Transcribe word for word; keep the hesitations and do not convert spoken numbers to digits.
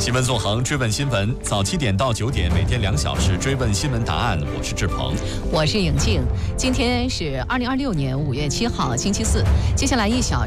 新闻纵横，追问新闻，早七点到九点，每天两小时追问新闻答案。我是志鹏， 我是颖静。今天是二零二六年五月七号，星期四。接下来一小